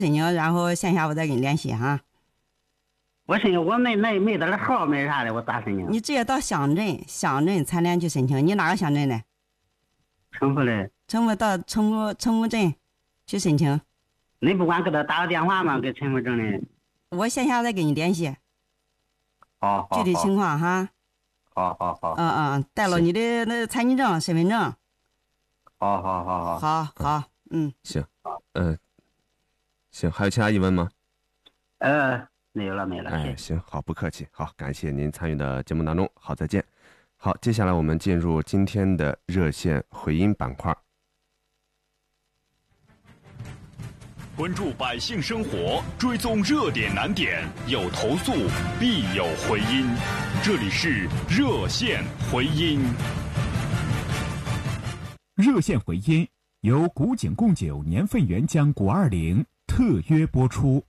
申请，然后线下我再跟你联系哈。 我申请，我没得了号，没啥的，我咋申请？ 你直接到乡镇残联去申请。你哪个乡镇的？ 成府的。 成府到成府镇去申请。 你不管给他打个电话吗？给成府镇的。 我线下再跟你联系。 好。 具体情况哈。 好。 带了你的那残疾证、身份证。 好。 行，行，还有其他疑问吗？ 没有了。 行，好，不客气，好，感谢您参与的节目当中，好，再见。好，接下来我们进入今天的热线回音板块。 关注百姓生活，追踪热点难点，有投诉必有回音。这里是热线回音。 热线回音由古井贡酒年份原浆520特约播出。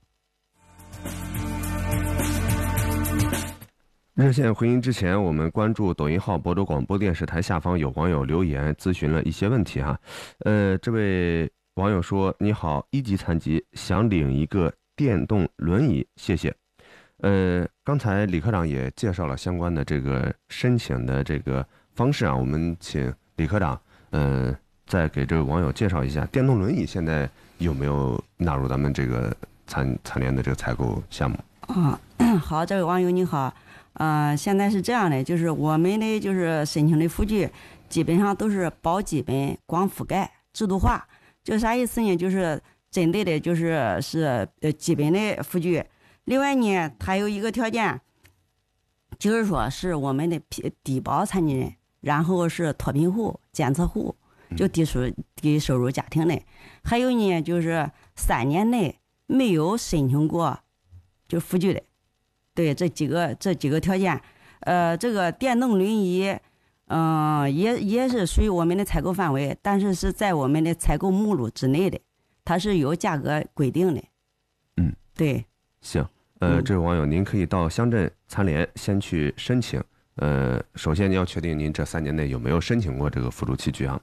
热线回音之前，我们关注抖音号亳州广播电视台下方有网友留言咨询了一些问题哈。这位网友说：“你好，1级残疾，想领一个电动轮椅，谢谢。”刚才李科长也介绍了相关的这个申请的这个方式啊，我们请李科长再给这位网友介绍一下，电动轮椅现在有没有纳入咱们这个残联的这个采购项目？ 好，这位网友你好。现在是这样的，就是我们的就是申请的辅具基本上都是包基本光覆盖制度化，这啥意思呢？就是针对的就是基本的辅具。另外呢，它有一个条件，就是说是我们的低保残疾人，然后是脱贫户、监测户，就低收入家庭的。还有呢，就是3年内没有申请过就辅具的。对，这几个条件，这个电动轮椅，也是属于我们的采购范围，但是是在我们的采购目录之内的，它是有价格规定的。对。 行，这位网友，您可以到乡镇残联先去申请。首先你要确定您这3年内有没有申请过这个辅助器具啊。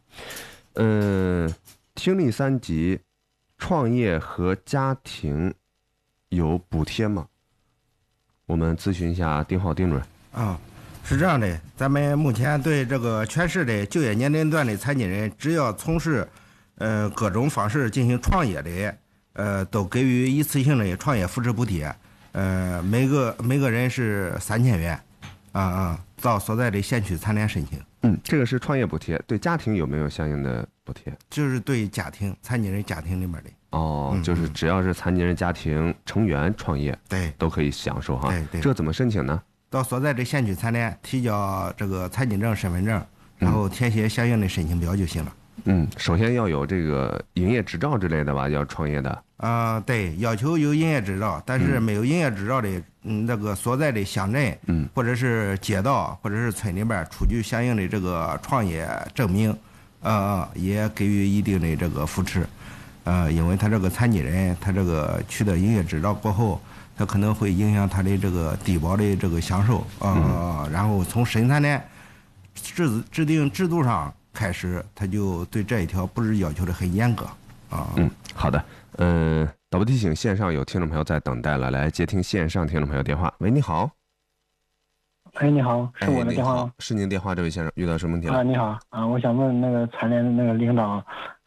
听力3级，创业和家庭有补贴吗？我们咨询一下丁浩丁主任。 是这样的，咱们目前对这个全市的就业年龄段的残疾人，只要从事各种方式进行创业的，都给予一次性的创业扶持补贴，每个人是3000元，到所在的县区残联申请。 这个是创业补贴，对家庭有没有相应的补贴？ 就是对残疾人家庭里面的。 就是只要是残疾人家庭成员创业， 对， 都可以享受哈。 对。 这怎么申请呢？ 到所在的县区残联提交这个残疾证、身份证，然后填写相应的申请表就行了。 首先要有这个营业执照之类的吧，要创业的。 对，要求有营业执照，但是没有营业执照的，那个所在的乡镇，或者是街道，或者是村里边出具相应的这个创业证明，也给予一定的这个扶持。因为他这个残疾人，他这个取得营业执照过后，他可能会影响他的这个低保的这个享受，然后从省残联制定制度上开始，他就对这一条不是要求的很严格。 好的。导播提醒，线上有听众朋友在等待了，来接听线上听众朋友电话。喂，你好。 你好，是我的电话吗？ 是您电话，这位先生遇到什么问题了？ 你好我想问那个残联的那个领导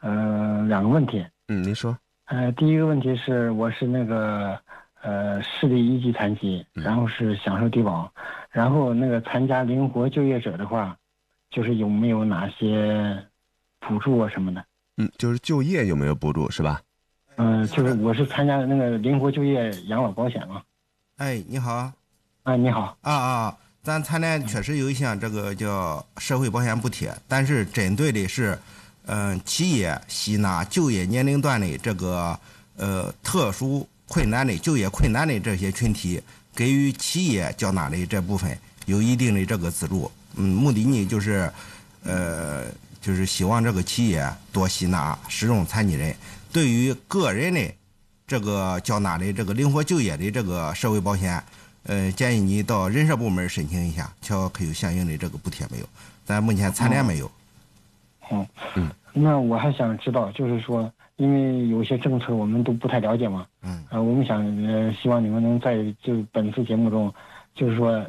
，2个问题。 您说。 第一个问题是，我是那个视力1级残疾，然后是享受低保，然后那个参加灵活就业者的话，就是有没有哪些补助啊什么的？ 就是就业有没有补助是吧？ 就是我是参加那个灵活就业养老保险嘛。 你好。 你好。 咱残联确实有一项这个叫社会保险补贴，但是针对的是企业吸纳就业年龄段的这个特殊困难的就业困难的这些群体，给予企业缴纳的这部分有一定的这个资助。目的呢就是希望这个企业多吸纳使用残疾人。对于个人的这个缴纳的这个灵活就业的这个社会保险，建议你到人社部门申请一下，瞧可有相应的这个补贴没有？咱目前残联没有。 那我还想知道，就是说因为有些政策我们都不太了解嘛。我们希望你们能在就本次节目中，就是说，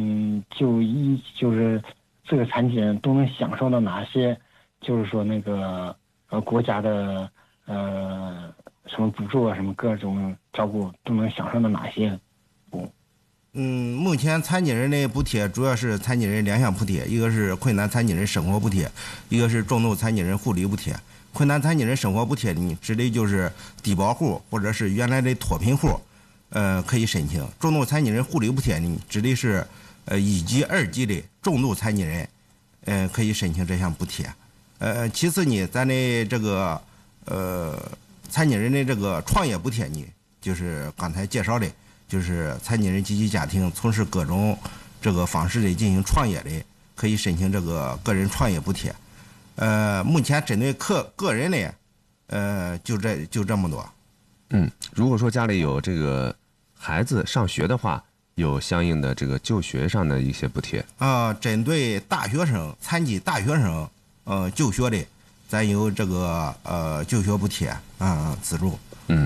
就是这个残疾人都能享受到哪些，就是说那个国家的什么补助啊，什么各种照顾都能享受到哪些？ 目前残疾人的补贴主要是残疾人2项补贴，一个是困难残疾人生活补贴，一个是重度残疾人护理补贴。困难残疾人生活补贴呢，指的就是低保户或者是原来的脱贫户，可以申请。重度残疾人护理补贴呢，指的是1级、2级的重度残疾人，可以申请这项补贴。其次呢，咱的这个残疾人的这个创业补贴呢，就是刚才介绍的。就是残疾人及其家庭从事各种这个方式的进行创业的，可以申请这个个人创业补贴。目前针对个人的，就这么多。 如果说家里有这个孩子上学的话，有相应的这个就学上的一些补贴。 针对大学生、残疾大学生，就学的，咱有这个就学补贴资助。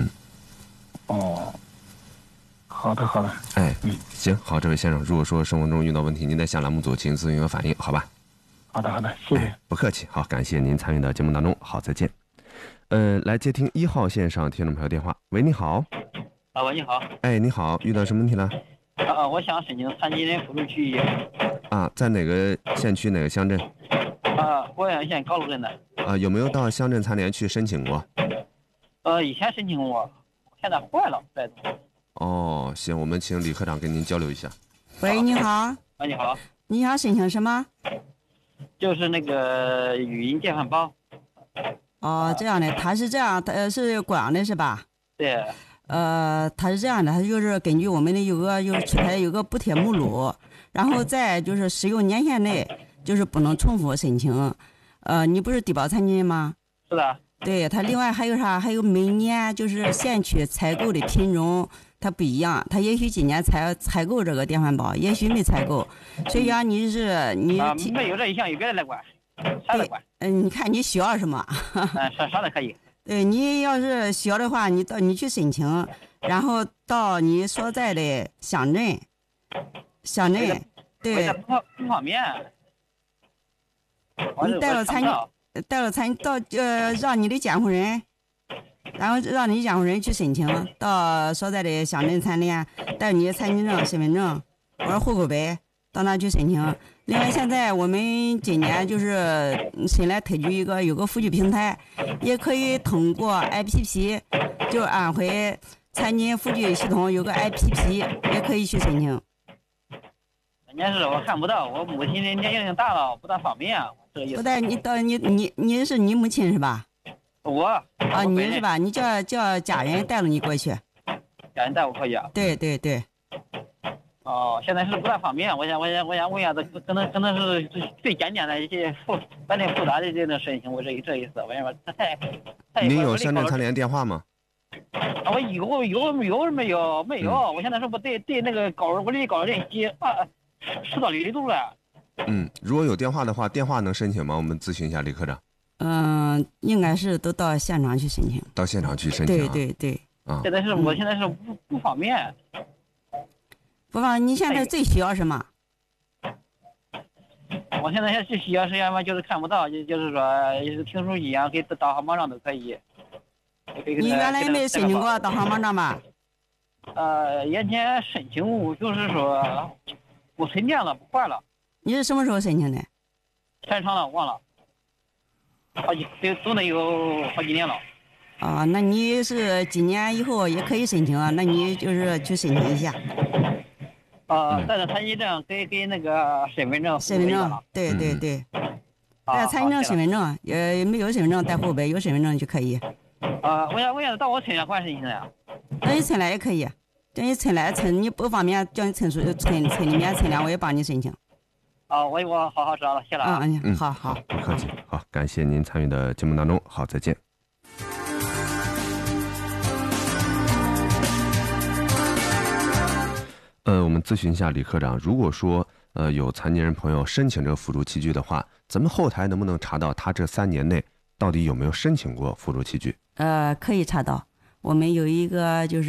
好的。 行，好，这位先生，如果说生活中遇到问题，您在向栏目组进行咨询和反映，好吧？ 好的，谢谢。 不客气，好，感谢您参与到节目当中，好，再见。来接听1号线上听众朋友电话，喂，你好。 喂，你好。 你好，遇到什么问题了？ 我想申请残疾人辅助区域。 在哪个县区哪个乡镇？ 博阳县高楼镇的。 有没有到乡镇残联去申请过？ 以前申请过，现在坏了，在行，我们请李科长跟您交流一下。 喂，你好。 你好。 你想申请什么？ 就是那个语音电饭煲。 这样的，他是这样，他是广阳的是吧？ 对。 他是这样的，他就是根据我们的就是出台有个补贴目录，然后在就是使用年限内就是不能重复申请。你不是低保残疾人吗？ 是的。 对，他另外还有啥？还有每年就是县区采购的品种它不一样，他也许今年采购这个电饭煲，也许没采购，所以你没有这一项由别的来管，啥来管？ 你看你需要什么？ 啥都可以。 对，你要是需要的话，你去申请，然后到你所在的乡镇，对。 不方便。 你带了参到让你的监护人，然后让你监护人去申请，到所在的乡镇残联带你的残疾证、身份证或者户口本到那去申请。另外，现在我们今年就是新来推举有个辅助平台，也可以通过 APP， 就安徽残疾辅助系统有个 APP， 也可以去申请。 关键是我看不到，我母亲年龄大了，不大方便。 不带你是你母亲是吧？ 我你是吧？你叫家人带着你过去。 家人带我过去。 对。 现在是不大方便，我想问一下，可能是最简单的一些复杂的这种申请，我这意思，我想说太。 您有乡镇残联电话吗？ 我有没有？我现在说不对那个我离高镇10多里路了。 如果有电话的话，电话能申请吗？我们咨询一下李科长。 应该是都到现场去申请。 到现场去申请。 对。 我现在是不方便。 不方，你现在最需要什么？ 我现在最需要什就是看不到，就是说听书机啊，给导航盲杖都可以。 你原来没申请过导航盲杖吧？ 以前申请就是说不存电了，不换了。 你是什么时候申请的？ 太长了，忘了，都能有好几年了。 那你是今年以后也可以申请啊？那你就是去申请一下。 带着残疾证给那个身份证。 对。带残疾证、身份证，没有身份证带户口本，有身份证就可以。 我想到我村来管申请呀。 到你村来也可以，叫你村来你不方便，叫你村里面村联我也帮你申请。 我好知道了，谢了。 好， 不客气，好，感谢您参与的节目当中，好，再见。我们咨询一下李科长，如果说有残疾人朋友申请这个辅助器具的话，咱们后台能不能查到他这3年内到底有没有申请过辅助器具？ 可以查到。我们有一个就是